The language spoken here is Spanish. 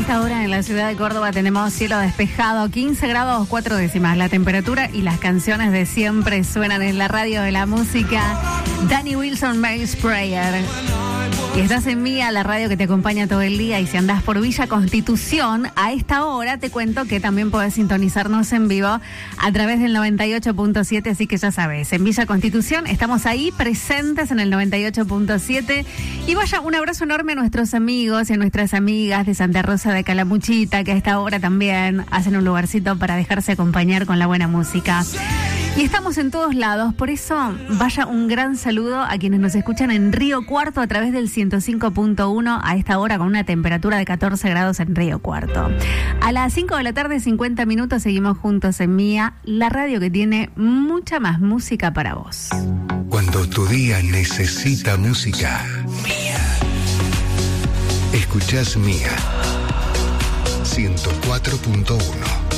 esta hora en la ciudad de Córdoba tenemos cielo despejado, 15 grados 4 décimas la temperatura y las canciones de siempre suenan en la radio de la música. Danny Wilson, Mary's Prayer. Y estás en Mía, la radio que te acompaña todo el día. Y si andás por Villa Constitución, a esta hora te cuento que también podés sintonizarnos en vivo a través del 98.7, así que ya sabes, en Villa Constitución estamos ahí presentes en el 98.7. Y vaya, un abrazo enorme a nuestros amigos y a nuestras amigas de Santa Rosa de Calamuchita, que a esta hora también hacen un lugarcito para dejarse acompañar con la buena música. Y estamos en todos lados, por eso vaya un gran saludo a quienes nos escuchan en Río Cuarto a través del 105.1 a esta hora con una temperatura de 14 grados en Río Cuarto. A las 5 de la tarde, 50 minutos, seguimos juntos en Mía, la radio que tiene mucha más música para vos. Cuando tu día necesita música, Mía. Escuchás Mía 104.1.